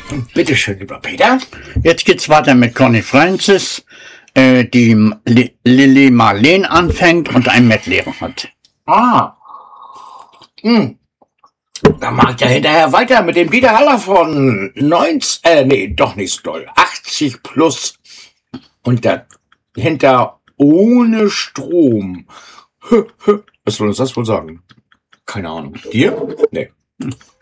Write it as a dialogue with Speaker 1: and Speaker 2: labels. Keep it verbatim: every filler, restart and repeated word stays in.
Speaker 1: Bitte schön, lieber Peter.
Speaker 2: Jetzt geht's weiter mit Connie Francis, äh, die Li- Lily Marleen anfängt und ein Medley hat.
Speaker 1: Ah. Hm. Dann mache ich ja hinterher weiter mit dem Dieter Haller von neunzig, äh, nee, doch nicht so doll. achtzig plus. Und dahinter ohne Strom. Was soll uns das wohl sagen? Keine Ahnung. Dir? Nee.